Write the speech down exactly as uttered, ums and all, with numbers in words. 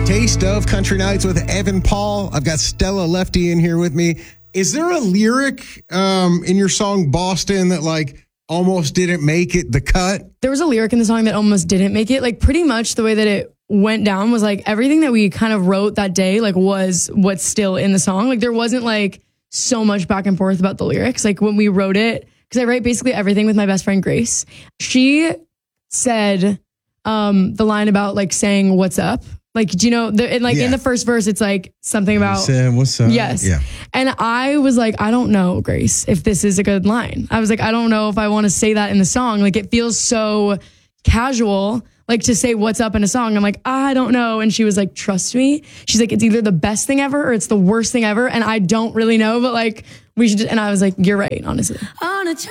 Taste of Country Nights with Evan Paul. I've got Stella Lefty in here with me. Is there a lyric um, in your song Boston that like almost didn't make it the cut? There was a lyric in the song that almost didn't make it. Like pretty much the way that it went down was like everything that we kind of wrote that day like was what's still in the song. Like there wasn't like so much back and forth about the lyrics. Like when we wrote it, because I write basically everything with my best friend Grace. She said um, the line about like saying what's up. Like, do you know, the, and like yeah. in the first verse, it's like something about, said, what's up? Yes. Yeah. And I was like, I don't know, Grace, if this is a good line. I was like, I don't know if I want to say that in the song. Like, it feels so casual, like to say what's up in a song. I'm like, I don't know. And she was like, trust me. She's like, it's either the best thing ever or it's the worst thing ever. And I don't really know, but like, we should, and I was like, you're right, honestly. On a